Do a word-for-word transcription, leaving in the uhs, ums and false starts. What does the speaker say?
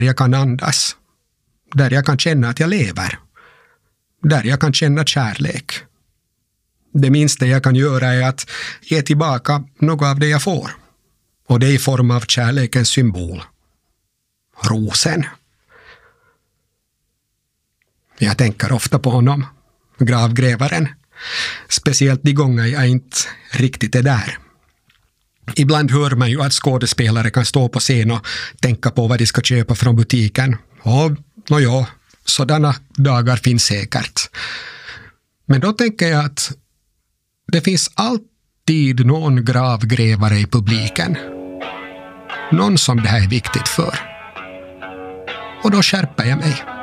jag kan andas. Där jag kan känna att jag lever. Där jag kan känna kärlek. Det minsta jag kan göra är att ge tillbaka något av det jag får. Och det är i form av kärlekens symbol. Rosen. Jag tänker ofta på honom, gravgrävaren. Speciellt de gånger jag inte riktigt är där. Ibland hör man ju att skådespelare kan stå på scen och tänka på vad de ska köpa från butiken. Och nåja, sådana dagar finns säkert. Men då tänker jag att det finns alltid någon gravgrävare i publiken. Någon som det här är viktigt för. Och då skärper jag mig.